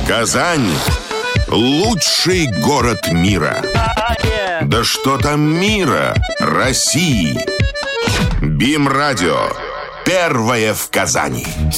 Казань – лучший город мира. Да что там мира, России. БИМ-радио. Первое в Казани.